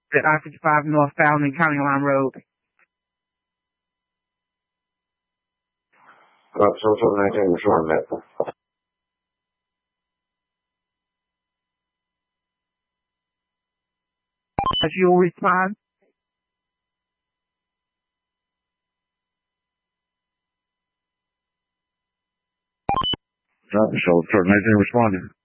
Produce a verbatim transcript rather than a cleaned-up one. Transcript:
at I fifty-five northbound and County Line Road. Uh, so seven nineteen, respond that. As you'll respond. Uh, so seven nineteen, responding.